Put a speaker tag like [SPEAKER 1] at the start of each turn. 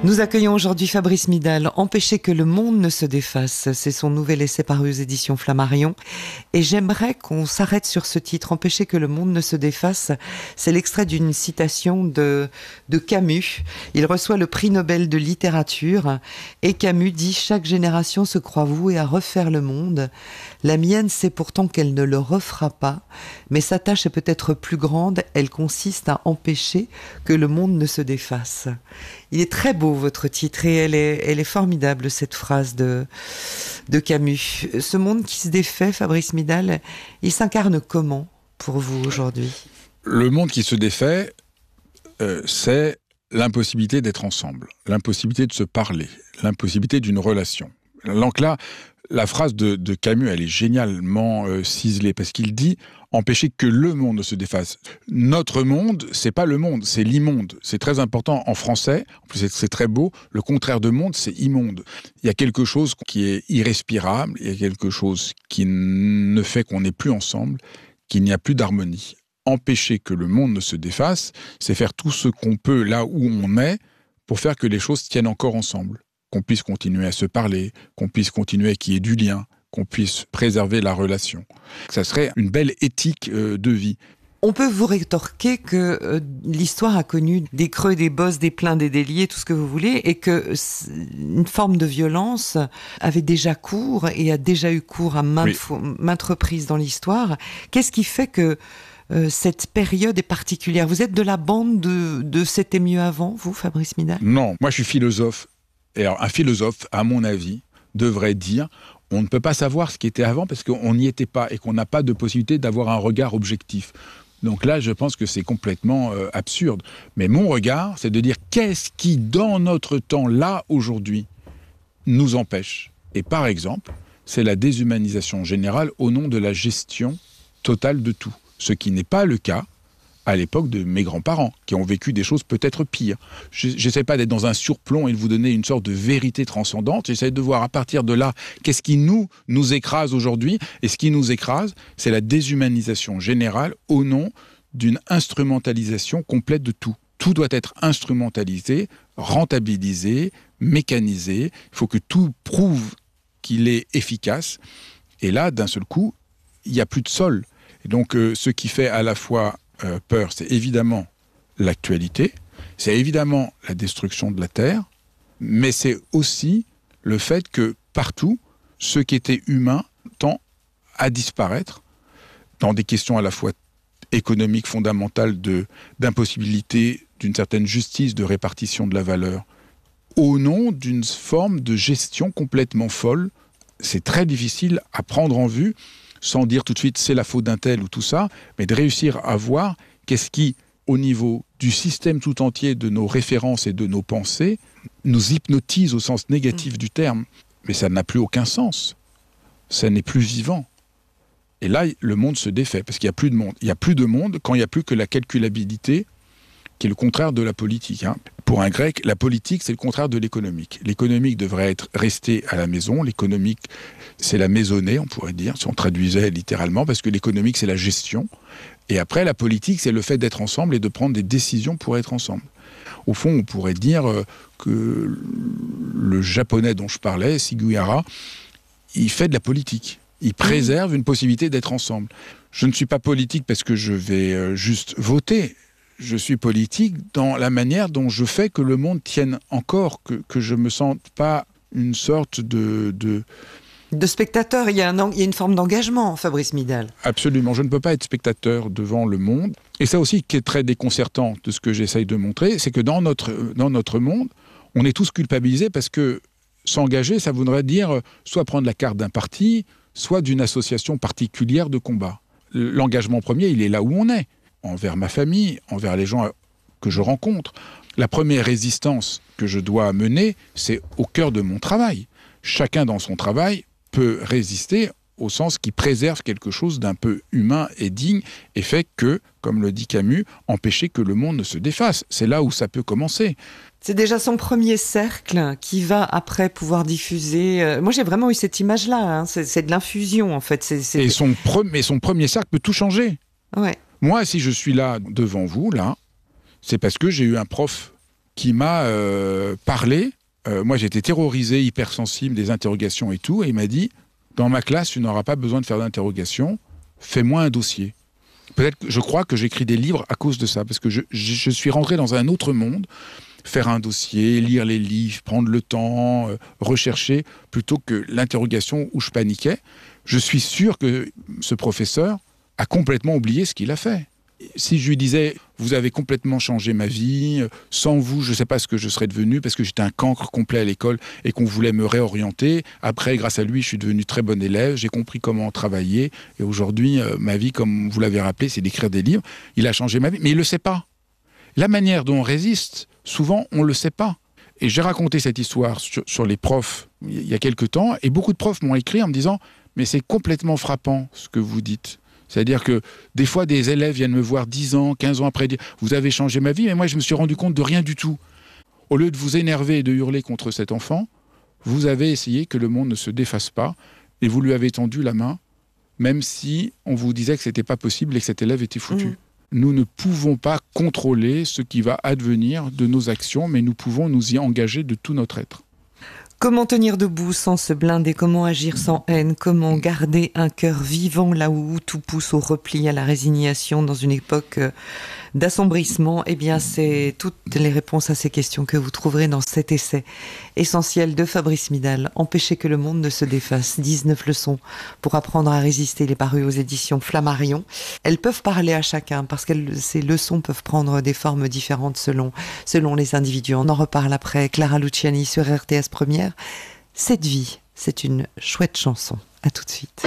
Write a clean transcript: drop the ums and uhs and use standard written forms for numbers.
[SPEAKER 1] Nous accueillons aujourd'hui Fabrice Midal, Empêcher que le monde ne se défasse. C'est son nouvel essai paru aux éditions Flammarion. Et j'aimerais qu'on s'arrête sur ce titre, Empêcher que le monde ne se défasse. C'est l'extrait d'une citation de Camus. Il reçoit le prix Nobel de littérature. Et Camus dit « Chaque génération se croit vouée à refaire le monde. La mienne sait pourtant qu'elle ne le refera pas. Mais sa tâche est peut-être plus grande. Elle consiste à empêcher que le monde ne se défasse. » Il est très beau votre titre et elle est formidable cette phrase de Camus. Ce monde qui se défait, Fabrice Midal, il s'incarne comment pour vous aujourd'hui ?
[SPEAKER 2] Le monde qui se défait, c'est l'impossibilité d'être ensemble, l'impossibilité de se parler, l'impossibilité d'une relation. Donc là, la phrase de Camus, elle est génialement ciselée parce qu'il dit « empêcher que le monde ne se défasse ». Notre monde, c'est pas le monde, c'est l'immonde. C'est très important en français, en plus c'est très beau, le contraire de monde, c'est immonde. Il y a quelque chose qui est irrespirable, il y a quelque chose qui ne fait qu'on n'est plus ensemble, qu'il n'y a plus d'harmonie. Empêcher que le monde ne se défasse, c'est faire tout ce qu'on peut là où on est pour faire que les choses tiennent encore ensemble. Qu'on puisse continuer à se parler, qu'on puisse continuer à qu'il y ait du lien, qu'on puisse préserver la relation. Ça serait une belle éthique de vie.
[SPEAKER 1] On peut vous rétorquer que l'histoire a connu des creux, des bosses, des pleins, des déliés, tout ce que vous voulez, et que une forme de violence avait déjà cours et a déjà eu cours à maintes reprises dans l'histoire. Qu'est-ce qui fait que cette période est particulière ? Vous êtes de la bande de C'était mieux avant, vous, Fabrice Midal ?
[SPEAKER 2] Non, moi je suis philosophe. Et alors, un philosophe, à mon avis, devrait dire on ne peut pas savoir ce qui était avant parce qu'on n'y était pas et qu'on n'a pas de possibilité d'avoir un regard objectif. Donc là, je pense que c'est complètement absurde. Mais mon regard, c'est de dire qu'est-ce qui, dans notre temps, là, aujourd'hui, nous empêche. Et par exemple, c'est la déshumanisation générale au nom de la gestion totale de tout. Ce qui n'est pas le cas à l'époque de mes grands-parents, qui ont vécu des choses peut-être pires. J'essaie pas d'être dans un surplomb et de vous donner une sorte de vérité transcendante. J'essaie de voir à partir de là, qu'est-ce qui nous écrase aujourd'hui. Et ce qui nous écrase, c'est la déshumanisation générale au nom d'une instrumentalisation complète de tout. Tout doit être instrumentalisé, rentabilisé, mécanisé. Il faut que tout prouve qu'il est efficace. Et là, d'un seul coup, il n'y a plus de sol. Et donc, ce qui fait à la fois peur, c'est évidemment l'actualité, c'est évidemment la destruction de la Terre, mais c'est aussi le fait que partout, ce qui était humain tend à disparaître dans des questions à la fois économiques fondamentales d'impossibilité d'une certaine justice de répartition de la valeur, au nom d'une forme de gestion complètement folle. C'est très difficile à prendre en vue, sans dire tout de suite c'est la faute d'un tel ou tout ça, mais de réussir à voir qu'est-ce qui, au niveau du système tout entier de nos références et de nos pensées, nous hypnotise au sens négatif du terme. Mais ça n'a plus aucun sens. Ça n'est plus vivant. Et là, le monde se défait, parce qu'il n'y a plus de monde. Il n'y a plus de monde quand il n'y a plus que la calculabilité, qui est le contraire de la politique. Pour un grec, la politique, c'est le contraire de l'économique. L'économique devrait être resté à la maison. L'économique, c'est la maisonnée, on pourrait dire, si on traduisait littéralement, parce que l'économique, c'est la gestion. Et après, la politique, c'est le fait d'être ensemble et de prendre des décisions pour être ensemble. Au fond, on pourrait dire que le japonais dont je parlais, Sugihara, il fait de la politique. Il préserve une possibilité d'être ensemble. Je ne suis pas politique parce que je vais juste voter. Je suis politique dans la manière dont je fais que le monde tienne encore, que je ne me sente pas une sorte de
[SPEAKER 1] spectateur. Il y a une forme d'engagement, Fabrice Midal.
[SPEAKER 2] Absolument. Je ne peux pas être spectateur devant le monde. Et ça aussi qui est très déconcertant de ce que j'essaye de montrer, c'est que dans notre monde, on est tous culpabilisés parce que s'engager, ça voudrait dire soit prendre la carte d'un parti, soit d'une association particulière de combat. L'engagement premier, il est là où on est. Envers ma famille, envers les gens que je rencontre. La première résistance que je dois mener, c'est au cœur de mon travail. Chacun dans son travail peut résister au sens qui préserve quelque chose d'un peu humain et digne et fait que, comme le dit Camus, empêcher que le monde ne se défasse. C'est là où ça peut commencer.
[SPEAKER 1] C'est déjà son premier cercle qui va après pouvoir diffuser. Moi, j'ai vraiment eu cette image-là. C'est de l'infusion, en fait.
[SPEAKER 2] Et son premier cercle peut tout changer.
[SPEAKER 1] Ouais.
[SPEAKER 2] Moi, si je suis là devant vous, là, c'est parce que j'ai eu un prof qui m'a parlé. Moi, j'étais terrorisé, hypersensible, des interrogations et tout. Et il m'a dit, dans ma classe, tu n'auras pas besoin de faire d'interrogation. Fais-moi un dossier. Peut-être que je crois que j'écris des livres à cause de ça, parce que je suis rentré dans un autre monde, faire un dossier, lire les livres, prendre le temps, rechercher, plutôt que l'interrogation où je paniquais. Je suis sûr que ce professeur a complètement oublié ce qu'il a fait. Si je lui disais, vous avez complètement changé ma vie, sans vous, je ne sais pas ce que je serais devenu, parce que j'étais un cancre complet à l'école et qu'on voulait me réorienter. Après, grâce à lui, je suis devenu très bon élève, j'ai compris comment travailler. Et aujourd'hui, ma vie, comme vous l'avez rappelé, c'est d'écrire des livres. Il a changé ma vie, mais il ne le sait pas. La manière dont on résiste, souvent, on ne le sait pas. Et j'ai raconté cette histoire sur les profs il y a quelque temps, et beaucoup de profs m'ont écrit en me disant « Mais c'est complètement frappant ce que vous dites ». C'est-à-dire que des fois, des élèves viennent me voir 10 ans, 15 ans après, dire « Vous avez changé ma vie », mais moi, je me suis rendu compte de rien du tout. Au lieu de vous énerver et de hurler contre cet enfant, vous avez essayé que le monde ne se défasse pas, et vous lui avez tendu la main, même si on vous disait que ce n'était pas possible et que cet élève était foutu. Nous ne pouvons pas contrôler ce qui va advenir de nos actions, mais nous pouvons nous y engager de tout notre être.
[SPEAKER 1] Comment tenir debout sans se blinder? Comment agir sans haine? Comment garder un cœur vivant là où tout pousse au repli, à la résignation dans une époque d'assombrissement? Eh bien, c'est toutes les réponses à ces questions que vous trouverez dans cet essai essentiel de Fabrice Midal, Empêcher que le monde ne se défasse. 19 leçons pour apprendre à résister. Il est paru aux éditions Flammarion. Elles peuvent parler à chacun parce que ces leçons peuvent prendre des formes différentes selon les individus. On en reparle après. Clara Luciani sur RTS Première. Cette vie, c'est une chouette chanson. À tout de suite.